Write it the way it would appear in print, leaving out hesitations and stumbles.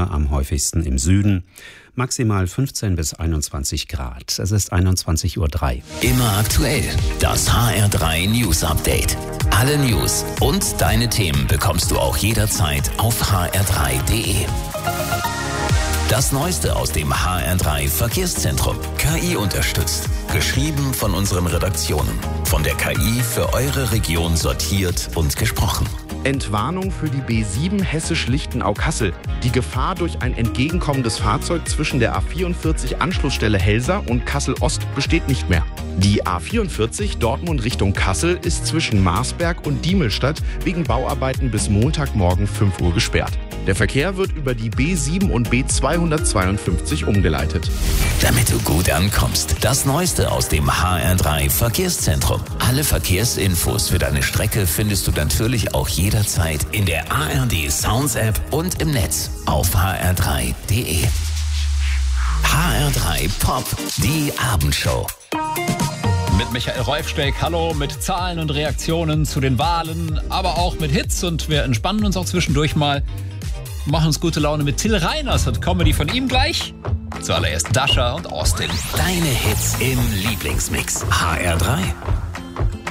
Sonne, am häufigsten im Süden. Maximal 15 bis 21 Grad. Es ist 21:03 Uhr. Immer aktuell. Das HR3 News Update. Alle News und deine Themen bekommst du auch jederzeit auf hr3.de. Das Neueste aus dem HR3 Verkehrszentrum. KI unterstützt. Geschrieben von unseren Redaktionen. Von der KI für eure Region sortiert und gesprochen. Entwarnung für die B7 Hessisch-Lichtenau-Kassel. Die Gefahr durch ein entgegenkommendes Fahrzeug zwischen der A44 Anschlussstelle Helsa und Kassel-Ost besteht nicht mehr. Die A44 Dortmund Richtung Kassel ist zwischen Marsberg und Diemelstadt wegen Bauarbeiten bis Montagmorgen 5 Uhr gesperrt. Der Verkehr wird über die B7 und B252 umgeleitet. Damit du gut ankommst, das Neueste aus dem HR3 Verkehrszentrum. Alle Verkehrsinfos für deine Strecke findest du natürlich auch jederzeit in der ARD Sounds App und im Netz auf hr3.de. HR3 Pop, die Abendshow. Mit Michael Reufsteck, hallo, mit Zahlen und Reaktionen zu den Wahlen, aber auch mit Hits, und wir entspannen uns auch zwischendurch mal. Machen uns gute Laune mit Till Reiners und Comedy von ihm gleich. Zuallererst Dasha und Austin. Deine Hits im Lieblingsmix. HR3.